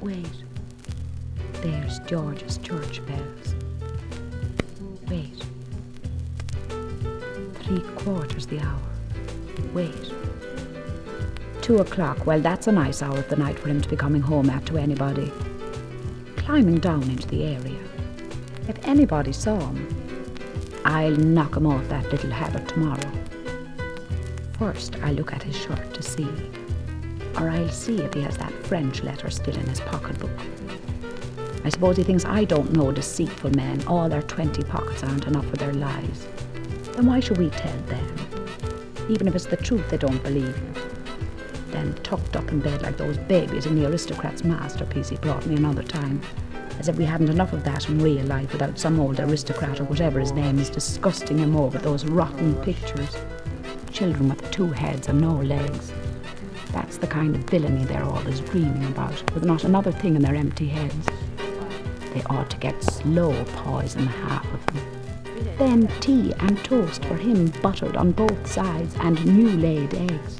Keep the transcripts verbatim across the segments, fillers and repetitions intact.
Wait. There's George's church bells. Wait. Three quarters the hour. Wait. Two o'clock. Well, that's a nice hour of the night for him to be coming home at to anybody. Climbing down into the area. If anybody saw him, I'll knock him off that little habit tomorrow. First, I'll look at his shirt to see. Or I'll see if he has that French letter still in his pocketbook. I suppose he thinks I don't know deceitful men. All their twenty pockets aren't enough for their lives. Then why should we tell them? Even if it's the truth they don't believe. Then tucked up in bed like those babies in the aristocrat's masterpiece he brought me another time. As if we hadn't enough of that in real life without some old aristocrat or whatever his name is disgusting him over those rotten pictures. Children with two heads and no legs. That's the kind of villainy they're always dreaming about, with not another thing in their empty heads. They ought to get slow poison, half of them. Then tea and toast for him, buttered on both sides, and new-laid eggs.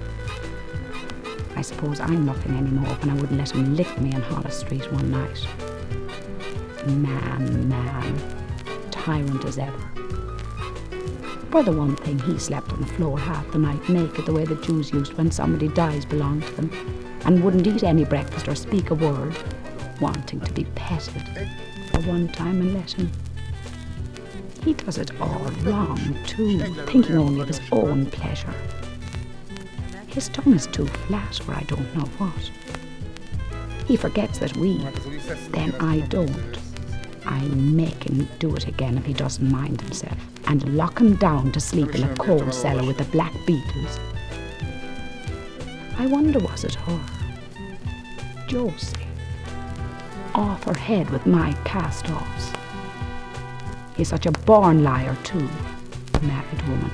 I suppose I'm nothing anymore when I wouldn't let him lick me in Hollis Street one night. Man, man, tyrant as ever. For the one thing, he slept on the floor half the night naked, the way the Jews used when somebody dies belonged to them, and wouldn't eat any breakfast or speak a word, wanting to be petted for one time and let him. He does it all wrong, too, thinking only of his own pleasure. His tongue is too flat for I don't know what. He forgets that we, then I don't. I make him do it again if he doesn't mind himself, and lock him down to sleep in a coal cellar with the black beetles. I wonder, was it her? Josie. Off her head with my cast-offs. He's such a born liar, too, a married woman.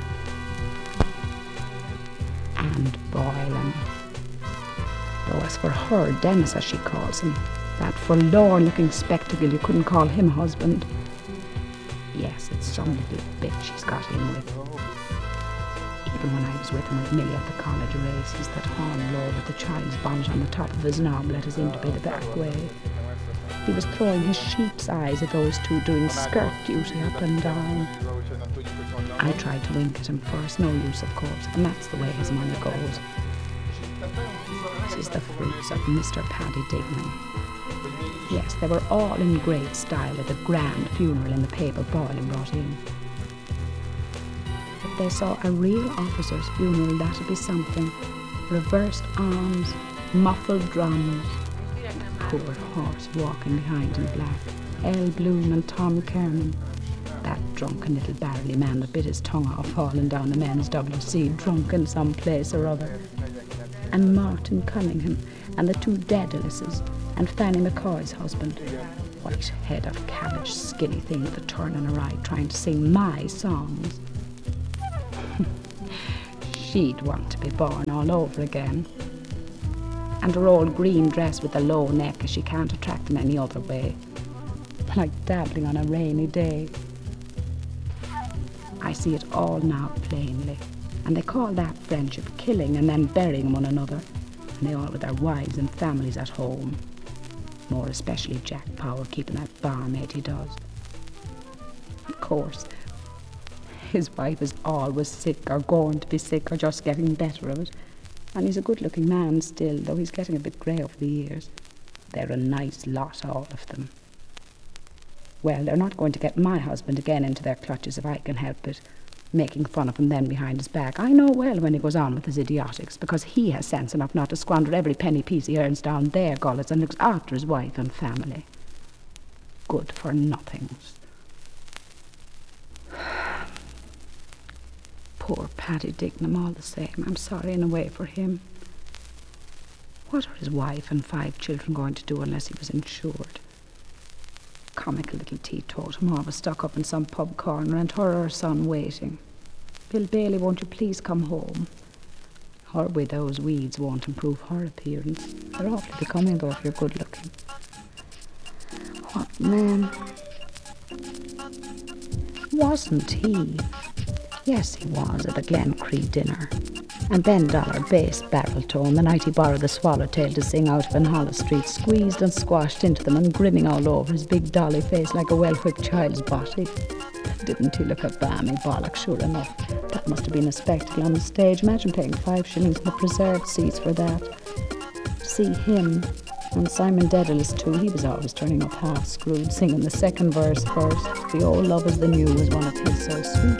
And Boylan. Though as for her, Dennis, as she calls him, that forlorn-looking spectacle, you couldn't call him husband. Yes, it's some little bit she's got in with. Even when I was with him with Millie at the college races, that horn low with the child's bonnet on the top of his knob let us in to be the back way. He was throwing his sheep's eyes at those two doing skirt duty up and down. I tried to wink at him first, no use of course, and that's the way his money goes. This is the fruits of Mister Paddy Dignam. Yes, they were all in great style at the grand funeral in the paper Boylan brought in. If they saw a real officer's funeral, that'd be something. Reversed arms, muffled drums, poor horse walking behind in black, El Bloom and Tom Kernan, that drunken little barrelly man that bit his tongue off falling down the men's W C, drunk in some place or other, and Martin Cunningham, and the two Daedalus, and Fanny McCoy's husband, white head of cabbage, skinny thing with a turn in her eye, trying to sing my songs. She'd want to be born all over again. And her old green dress with the low neck, as she can't attract in any other way. Like dabbling on a rainy day. I see it all now plainly. And they call that friendship killing and then burying one another. And they all with their wives and families at home. More especially Jack Power keeping that barmaid he does. Of course, his wife is always sick or going to be sick or just getting better of it. And he's a good-looking man still, though he's getting a bit grey over the years. They're a nice lot, all of them. Well, they're not going to get my husband again into their clutches if I can help it, making fun of him then behind his back. I know well when he goes on with his idiotics, because he has sense enough not to squander every penny piece he earns down their gullets and looks after his wife and family. Good for nothings. Poor Paddy Dignam, all the same. I'm sorry in a way for him. What are his wife and five children going to do unless he was insured? Comical little teetotum, always stuck up in some pub corner, and her or her son waiting. Bill Bailey, won't you please come home? Her widow's weeds won't improve her appearance. They're awfully becoming, though, if you're good looking. What man? Wasn't he? Yes, he was at the Glencree dinner. And Ben Dollard bass baritone the night he borrowed the Swallowtail to sing out of an Hollis Street, squeezed and squashed into them and grinning all over, his big dolly face like a well-whipped child's body. Didn't he look a balmy bollock, sure enough? That must have been a spectacle on the stage. Imagine paying five shillings in the preserved seats for that. See him, and Simon Dedalus too, he was always turning up half-screwed, singing the second verse first. The old Love is the New was one of his, so sweet